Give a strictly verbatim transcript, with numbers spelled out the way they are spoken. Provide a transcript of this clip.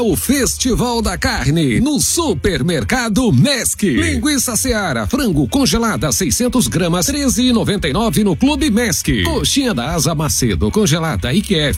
o Festival da Carne no Supermercado Mesc. Linguiça Seara, frango congelada seiscentos gramas, treze e noventa e nove no Clube Mesc. Coxinha da Asa Macedo congelada I Q F